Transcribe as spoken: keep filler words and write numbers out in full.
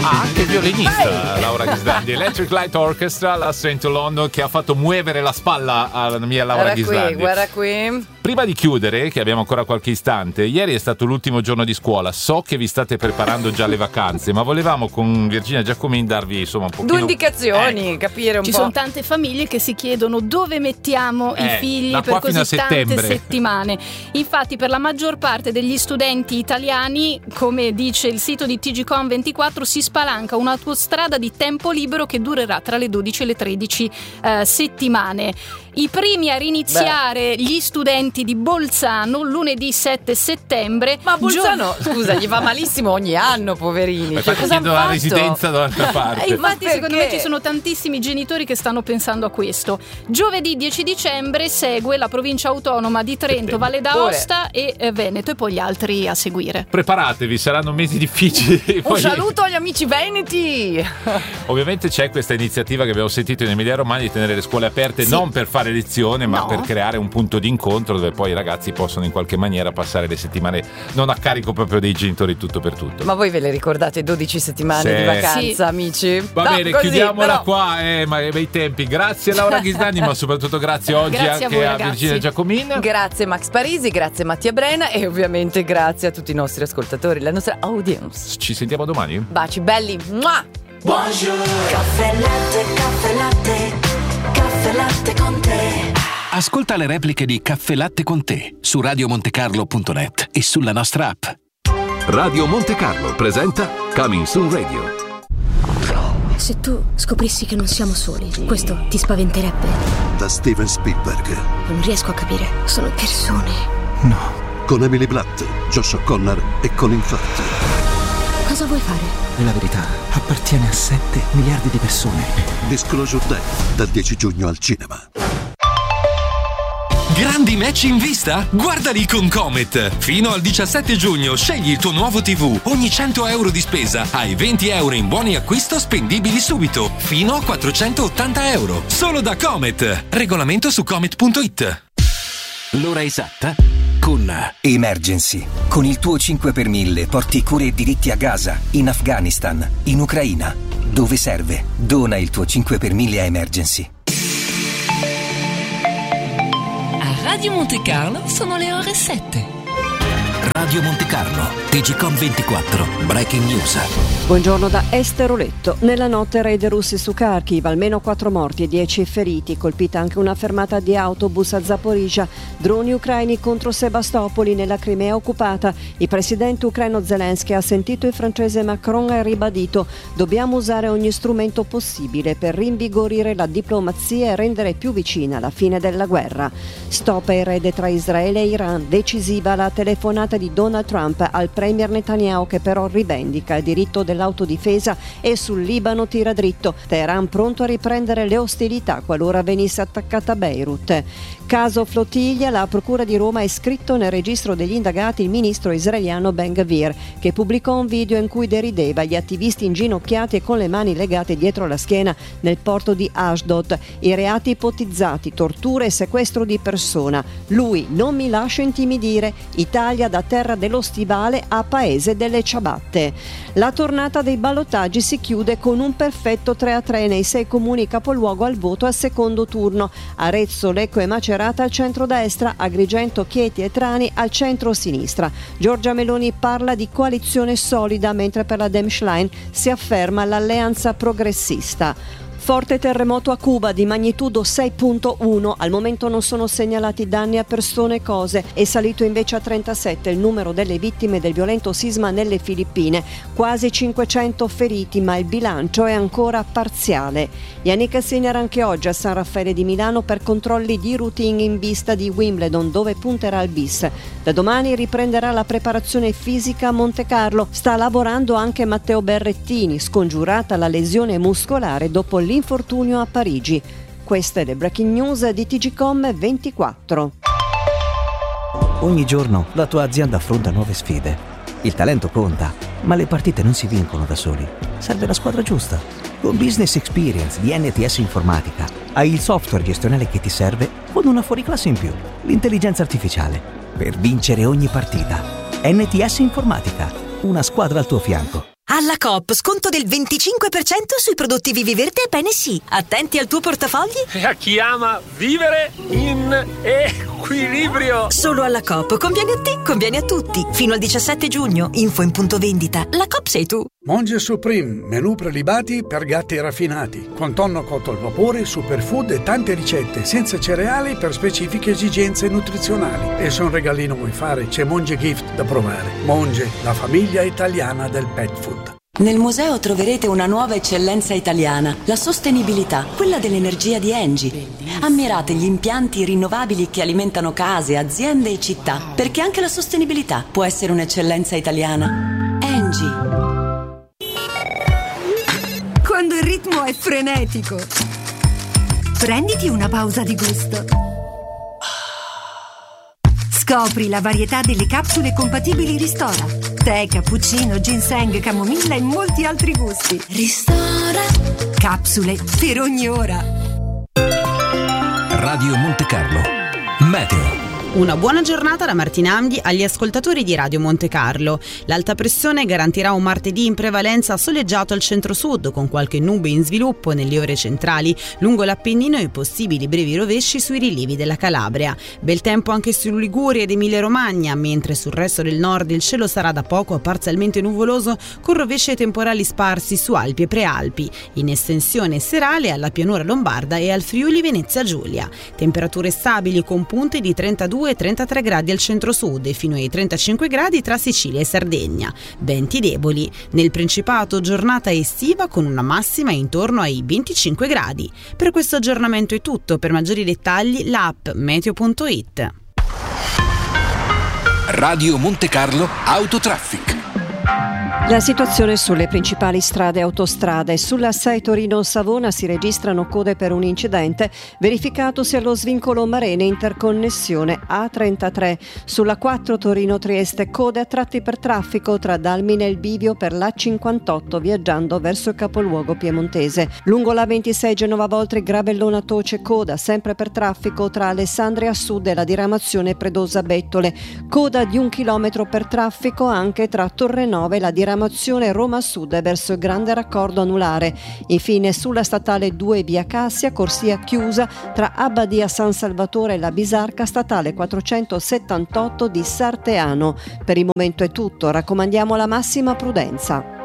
ma anche violinista. Hey. Laura Ghisdandi, Electric Light Orchestra, la Saint London, che ha fatto muovere la spalla alla mia Laura Ghisdandi. Guarda qui. Prima di chiudere, che abbiamo ancora qualche istante, ieri è stato l'ultimo giorno di scuola. So che vi state preparando già le vacanze, ma volevamo con Virginia Giacomin darvi insomma un pochino due indicazioni, eh. capire un Ci po'. Ci sono tante famiglie che si chiedono dove mettiamo eh, i figli per così tante settimane. Infatti, per la maggior parte degli studenti italiani, come dice il sito di T G Com ventiquattro, si spalanca un'autostrada di tempo libero che durerà tra le dodici e le tredici eh, settimane. I primi a riniziare Beh. gli studenti di Bolzano lunedì sette settembre. Ma Bolzano, gio- scusa, gli va malissimo ogni anno, poverini. Ma cioè, cosa chiedo la residenza dall'altra parte. E infatti secondo me ci sono tantissimi genitori che stanno pensando a questo. Giovedì dieci dicembre segue la provincia autonoma di Trento, Valle d'Aosta e eh, Veneto, e poi gli altri a seguire. Preparatevi, saranno mesi difficili. Un saluto agli amici veneti. Ovviamente c'è questa iniziativa che abbiamo sentito in Emilia Romagna di tenere le scuole aperte, sì. non per fare lezione, ma no. per creare un punto di incontro dove poi i ragazzi possono in qualche maniera passare le settimane non a carico proprio dei genitori tutto per tutto. Ma voi ve le ricordate dodici settimane sì. di vacanza, sì. amici? Va no, bene, così, chiudiamola però... qua, eh, ma bei tempi. Grazie Laura Ghisdandi, ma soprattutto grazie oggi grazie anche a, voi, a Virginia Giacomin. Grazie Max Parisi, grazie Mattia Brena e ovviamente grazie a tutti i nostri ascoltatori, la nostra audience. Ci sentiamo domani. Baci belli. Mua! Buongiorno. Caffè latte, caffè latte, caffè latte con te. Ascolta le repliche di Caffè Latte con te su radio monte carlo punto net e sulla nostra app. Radio Monte Carlo presenta Coming Soon Radio. Se tu scoprissi che non siamo soli, questo ti spaventerebbe? Da Steven Spielberg. Non riesco a capire, sono persone. No. Con Emily Blunt, Josh O'Connor e Colin Firth. Cosa vuoi fare? La verità appartiene a sette miliardi di persone. Disclosure Day, dal dieci giugno al cinema. Grandi match in vista? Guardali con Comet! Fino al diciassette giugno scegli il tuo nuovo tivù. Ogni cento euro di spesa hai venti euro in buoni acquisto spendibili subito. Fino a quattrocentottanta euro. Solo da Comet. Regolamento su comet punto it. L'ora esatta con Emergency. Con il tuo cinque per mille porti cure e diritti a Gaza, in Afghanistan, in Ucraina. Dove serve? Dona il tuo cinque per mille a Emergency. Radio Monte Carlo sono le ore sette. Radio Monte Carlo, T G Com ventiquattro, Breaking News. Buongiorno da Esteroletto. Nella notte raid russi su Kharkiv, almeno quattro morti e dieci feriti. Colpita anche una fermata di autobus a Zaporizhia. Droni ucraini contro Sebastopoli nella Crimea occupata. Il presidente ucraino Zelensky ha sentito il francese Macron e ha ribadito: dobbiamo usare ogni strumento possibile per rinvigorire la diplomazia e rendere più vicina la fine della guerra. Stop ai raid tra Israele e Iran. Decisiva la telefonata di Donald Trump al premier Netanyahu, che però rivendica il diritto dell'autodifesa e sul Libano tira dritto. Teheran pronto a riprendere le ostilità qualora venisse attaccata Beirut. Caso Flottiglia, la procura di Roma ha iscritto nel registro degli indagati il ministro israeliano Ben Gvir, che pubblicò un video in cui derideva gli attivisti inginocchiati e con le mani legate dietro la schiena nel porto di Ashdod. I reati ipotizzati: tortura e sequestro di persona. Lui: non mi lascio intimidire. Italia da terra dello stivale a paese delle ciabatte. La tornata dei ballottaggi si chiude con un perfetto tre a tre nei sei comuni capoluogo al voto al secondo turno. Arezzo, Lecco e Macerata al centrodestra, Agrigento, Chieti e Trani al centro-sinistra. Giorgia Meloni parla di coalizione solida, mentre per la Demschlein si afferma l'alleanza progressista. Forte terremoto a Cuba di magnitudo sei virgola uno, al momento non sono segnalati danni a persone e cose, è salito invece a trentasette il numero delle vittime del violento sisma nelle Filippine, quasi cinquecento feriti, ma il bilancio è ancora parziale. Yannick Sinner anche oggi a San Raffaele di Milano per controlli di routine in vista di Wimbledon, dove punterà il bis. Da domani riprenderà la preparazione fisica a Monte Carlo, sta lavorando anche Matteo Berrettini, scongiurata la lesione muscolare dopo l'infortunio infortunio a Parigi. Queste le breaking news di T G Com ventiquattro. Ogni giorno la tua azienda affronta nuove sfide. Il talento conta, ma le partite non si vincono da soli. Serve la squadra giusta. Con Business Experience di N T S Informatica hai il software gestionale che ti serve con una fuoriclasse in più, l'intelligenza artificiale, per vincere ogni partita. N T S Informatica, una squadra al tuo fianco. Alla Coop, sconto del venticinque per cento sui prodotti Vivi Verde e Bene Sì. Attenti al tuo portafogli. E a chi ama vivere in equilibrio. Solo alla Coop. Conviene a te, conviene a tutti. Fino al diciassette giugno. Info in punto vendita. La Coop sei tu. Monge Supreme, menù prelibati per gatti raffinati, con tonno cotto al vapore, superfood e tante ricette, senza cereali per specifiche esigenze nutrizionali. E se un regalino vuoi fare, c'è Monge Gift da provare. Monge, la famiglia italiana del pet food. Nel museo troverete una nuova eccellenza italiana, la sostenibilità, quella dell'energia di Engie. Ammirate gli impianti rinnovabili che alimentano case, aziende e città, perché anche la sostenibilità può essere un'eccellenza italiana. Engie. Quando il ritmo è frenetico, prenditi una pausa di gusto. Scopri la varietà delle capsule compatibili Ristora. Tè, cappuccino, ginseng, camomilla e molti altri gusti. Ristora. Capsule per ogni ora. Radio Monte Carlo. Meteo. Una buona giornata da Martina Amdi agli ascoltatori di Radio Monte Carlo. L'alta pressione garantirà un martedì in prevalenza soleggiato al centro-sud, con qualche nube in sviluppo nelle ore centrali, lungo l'Appennino e possibili brevi rovesci sui rilievi della Calabria. Bel tempo anche su Liguria ed Emilia-Romagna, mentre sul resto del nord il cielo sarà da poco a parzialmente nuvoloso, con rovesci e temporali sparsi su Alpi e Prealpi, in estensione serale alla pianura lombarda e al Friuli Venezia Giulia. Temperature stabili con punte di trentadue e trentatré gradi al centro-sud e fino ai trentacinque gradi tra Sicilia e Sardegna. Venti deboli. Nel Principato giornata estiva con una massima intorno ai venticinque gradi. Per questo aggiornamento è tutto. Per maggiori dettagli l'app meteo punto it. Radio Monte Carlo Autotraffic. La situazione sulle principali strade e autostrade. Sulla sei Torino-Savona si registrano code per un incidente verificatosi allo svincolo Marene interconnessione A trentatré. Sulla quattro Torino-Trieste code a tratti per traffico tra Dalmine e il Bivio per l'A cinquantotto viaggiando verso il capoluogo piemontese. Lungo la ventisei Genova-Voltri Gravellona-Toce coda sempre per traffico tra Alessandria Sud e la diramazione Predosa-Bettole. Coda di un chilometro per traffico anche tra Torrenove e la diramazione Roma Sud verso il grande raccordo anulare. Infine sulla statale due via Cassia corsia chiusa tra Abbadia San Salvatore e la Bisarca statale quattrocentosettantotto di Sarteano. Per il momento è tutto, raccomandiamo la massima prudenza.